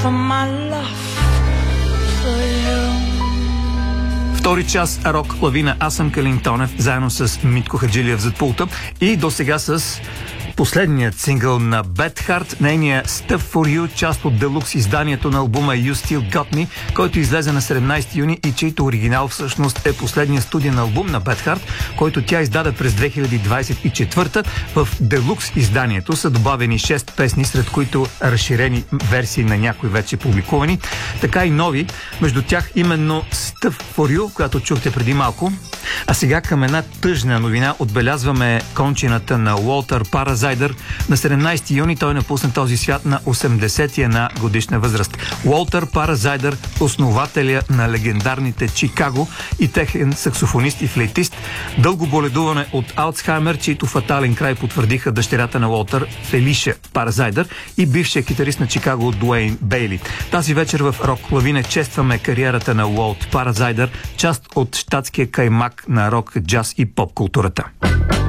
for my love for you. Втори час рок лавина. Аз съм Калин Тонев, заедно с Митко Хаджилиев зад пулта и до сега с последният сингъл на Beth Hart, нейния Stuff for You, част от делукс изданието на албума You Still Got Me, който излезе на 17 юни и чийто оригинал всъщност е последният студиен албум на Beth Hart, който тя издаде през 2024. В делукс изданието са добавени 6 песни, сред които разширени версии на някои вече публикувани, така и нови, между тях именно Stuff for You, която чухте преди малко. А сега към една тъжна новина отбелязваме кончината на Уолтер Паразайдър. На 17 юни той напусна този свят на 81 годишна възраст. Уолтер Паразайдър, основателя на легендарните Чикаго и техен саксофонист и флейтист, дълго боледуване от Алцхаймер, чийто фатален край потвърдиха дъщерята на Уолтер, Фелиша Паразайдър, и бившия китарист на Чикаго Дуейн Бейли. Тази вечер в Рок Лавина честваме кариерата на Уолт Паразайдър, част от щатския каймак на рок, джаз и поп културата.